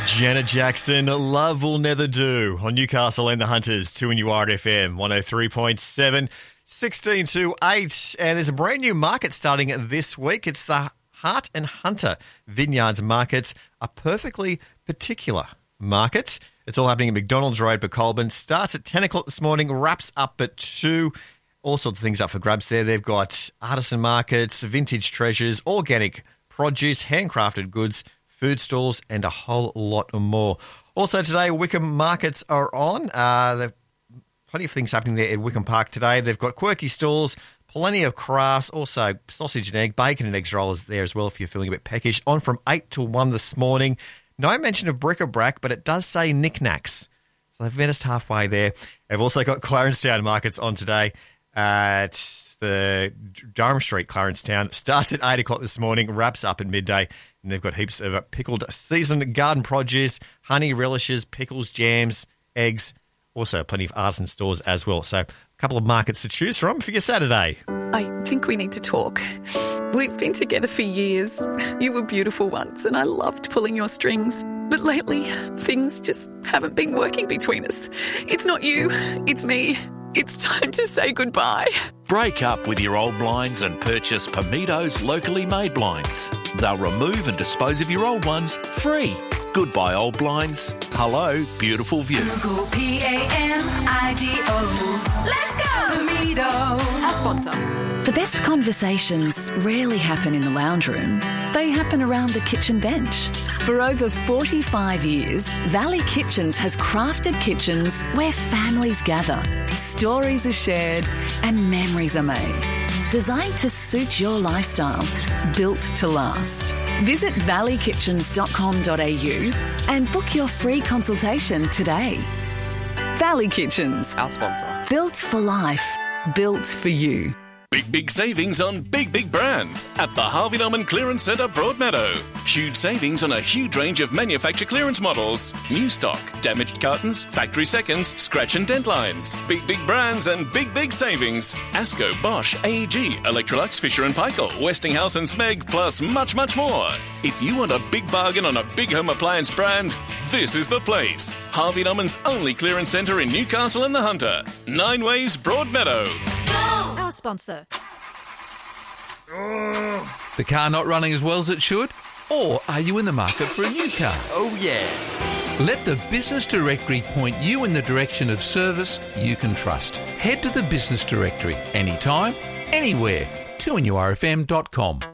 Janet Jackson, Love Will Never Do on Newcastle and the Hunters, 2NURFM 103.7, 16 to 8. And there's a brand new market starting this week. It's the Heart and Hunter Vineyards Market, a perfectly particular market. It's all happening at McDonald's Road, Colburn. Starts at 10 o'clock this morning, wraps up at 2. All sorts of things up for grabs there. They've got artisan markets, vintage treasures, organic produce, handcrafted goods, food stalls, and a whole lot more. Also today, Wickham markets are on. There's plenty of things happening there at Wickham Park today. They've got quirky stalls, plenty of crafts, also sausage and egg, bacon and eggs rollers there as well if you're feeling a bit peckish. On from 8 till 1 this morning. No mention of bric-a-brac, but it does say knickknacks. So they've menaced halfway there. They've also got Clarencetown markets on today at the Durham Street, Clarencetown. Starts at 8 o'clock this morning, wraps up at midday. And they've got heaps of pickled seasoned garden produce, honey relishes, pickles, jams, eggs. Also plenty of artisan stores as well. So a couple of markets to choose from for your Saturday. I think we need to talk. We've been together for years. You were beautiful once and I loved pulling your strings. But lately, things just haven't been working between us. It's not you, it's me. It's time to say goodbye. Break up with your old blinds and purchase Pamido's locally made blinds. They'll remove and dispose of your old ones free. Goodbye old blinds. Hello, beautiful view. Google P-A-M-I-D-O. Let's go! Pamido. Our sponsor. The best conversations rarely happen in the lounge room. They happen around the kitchen bench. For over 45 years, Valley Kitchens has crafted kitchens where families gather, stories are shared, and memories are made. Designed to suit your lifestyle, built to last. Visit valley-kitchens.com.au and book your free consultation today. Valley Kitchens. Our sponsor. Built for life. Built for you. Big savings on big brands at the Harvey Norman Clearance Centre, Broadmeadow. Huge savings on a huge range of manufacture clearance models. New stock, damaged cartons, factory seconds, scratch and dent lines. Big brands and big savings. Asco, Bosch, AEG, Electrolux, Fisher & Paykel, Westinghouse and Smeg, plus much more. If you want a big bargain on a big home appliance brand, this is the place. Harvey Norman's only clearance centre in Newcastle and the Hunter. 9 Ways, Broadmeadow. Our sponsor. The car not running as well as it should? Or are you in the market for a new car? Oh, yeah. Let the Business Directory point you in the direction of service you can trust. Head to the Business Directory anytime, anywhere. 2NURFM.com.